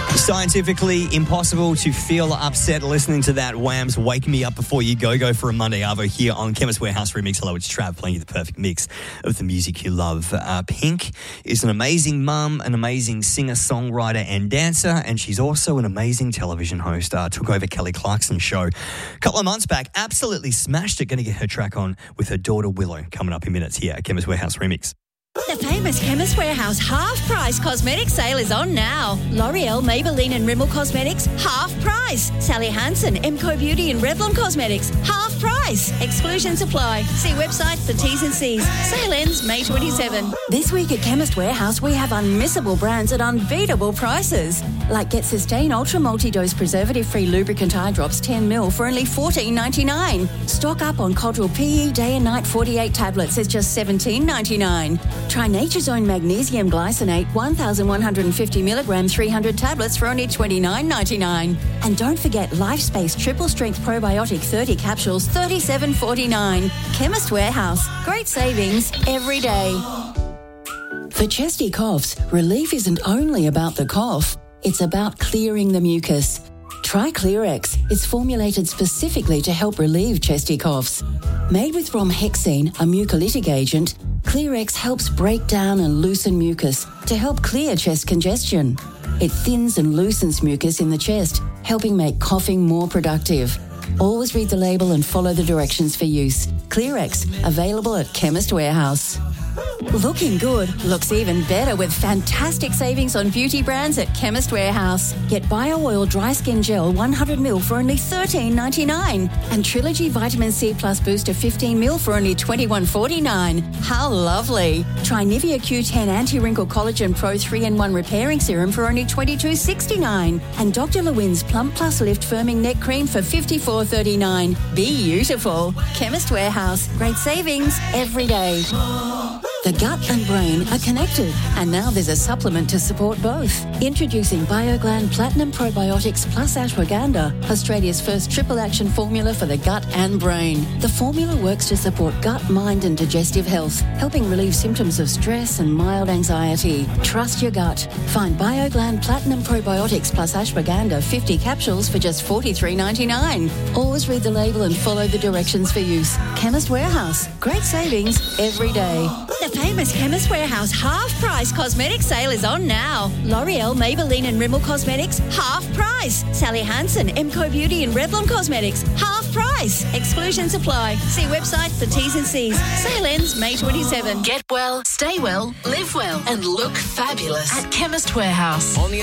Scientifically impossible to feel upset listening to that Wham's Wake Me Up Before You Go for a Monday Arvo here on Chemist Warehouse Remix. Hello, it's Trav playing you the perfect mix of the music you love. Pink is an amazing mum, an amazing singer, songwriter and dancer, and she's also an amazing television host. Took over Kelly Clarkson's show a couple of months back. Absolutely smashed it. Going to get her track on with her daughter Willow coming up in minutes here at Chemist Warehouse Remix. The famous Chemist Warehouse half-price cosmetic sale is on now. L'Oreal, Maybelline and Rimmel Cosmetics, half price. Sally Hansen, Emco Beauty and Revlon Cosmetics, half price. Exclusions apply. See website for T's and C's. Sale ends May 27. This week at Chemist Warehouse, we have unmissable brands at unbeatable prices. Like Get Sustain Ultra Multi-Dose Preservative-Free Lubricant Eye Drops 10ml for only $14.99. Stock up on Codral PE Day and Night 48 tablets is just $17.99. Try Nature's Own Magnesium Glycinate 1,150 milligram 300 tablets for only $29.99. And don't forget LifeSpace Triple Strength Probiotic 30 capsules, $37.49. Chemist Warehouse. Great savings every day. For chesty coughs, relief isn't only about the cough. It's about clearing the mucus. Try Clearex. It's formulated specifically to help relieve chesty coughs. Made with bromhexine, a mucolytic agent, Clearex helps break down and loosen mucus to help clear chest congestion. It thins and loosens mucus in the chest, helping make coughing more productive. Always read the label and follow the directions for use. Clearex, available at Chemist Warehouse. Looking good looks even better with fantastic savings on beauty brands at Chemist Warehouse. Get Bio-Oil Dry Skin Gel 100ml for only $13.99 and Trilogy Vitamin C Plus Booster 15ml for only $21.49. How lovely. Try Nivea Q10 Anti-Wrinkle Collagen Pro 3-in-1 Repairing Serum for only $22.69 and Dr. Lewin's Plump Plus Lift Firming Neck Cream for $54.39. Be beautiful. Chemist Warehouse. Great savings every day. The gut and brain are connected, and now there's a supplement to support both. Introducing BioGland Platinum Probiotics Plus Ashwagandha, Australia's first triple action formula for the gut and brain. The formula works to support gut, mind and digestive health, helping relieve symptoms of stress and mild anxiety. Trust your gut. Find BioGland Platinum Probiotics Plus Ashwagandha 50 capsules for just $43.99. Always read the label and follow the directions for use. Chemist Warehouse. Great savings every day. The famous Chemist Warehouse half-price cosmetic sale is on now. L'Oreal, Maybelline and Rimmel Cosmetics, half price. Sally Hansen, Emco Beauty and Revlon Cosmetics, half price. Exclusions apply. See website for T's and C's. Sale ends May 27. Get well, stay well, live well and look fabulous at Chemist Warehouse.